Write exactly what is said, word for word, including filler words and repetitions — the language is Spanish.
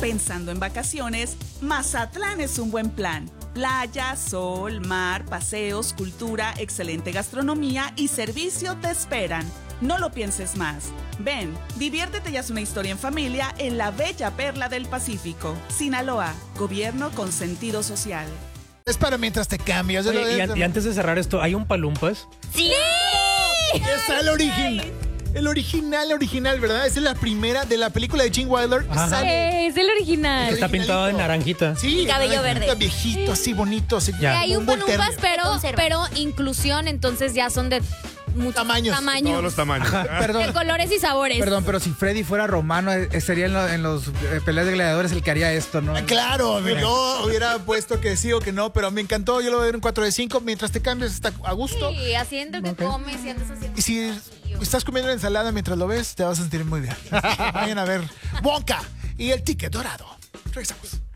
Pensando en vacaciones, Mazatlán es un buen plan. Playa, sol, mar, paseos, cultura, excelente gastronomía y servicio te esperan. No lo pienses más. Ven, diviértete y haz una historia en familia en la bella perla del Pacífico. Sinaloa, gobierno con sentido social. Es para mientras te cambias. Oye, y, an- y antes de cerrar esto, ¿hay un Palumpas? ¡Sí! Está el original. El original, el original, ¿verdad? Esa es la primera de la película de Gene Wilder. Ajá. Sale Es el original. Está pintado de naranjita. Sí, Y cabello naranjita, verde. viejito, así bonito. Así, Ya. Hay un Bull palumpas, Terrier. pero, Conserva. pero inclusión, entonces ya son de muchos Tamaños. tamaños. Todos los tamaños. De Perdón, colores y sabores. perdón, pero si Freddy fuera romano, eh, sería en, lo- en los eh, peleas de gladiadores el que haría esto, ¿no? Ah, Claro, yo hubiera puesto que sí o que no, pero me encantó. Yo lo veo en cuatro de cinco. Mientras te cambias, está a gusto. Sí, haciendo que comes y andas haciendo. Y si estás comiendo la ensalada mientras lo ves, te vas a sentir muy bien. Vayan a ver Wonka y el ticket dorado. Regresamos.